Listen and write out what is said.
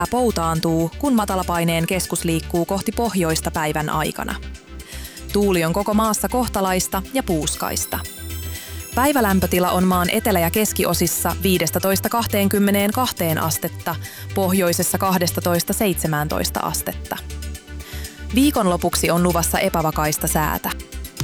poutaantuu, kun matalapaineen keskus liikkuu kohti pohjoista päivän aikana. Tuuli on koko maassa kohtalaista ja puuskaista. Päivälämpötila on maan etelä- ja keskiosissa 15–22 astetta, pohjoisessa 12–17 astetta. Viikonlopuksi on luvassa epävakaista säätä.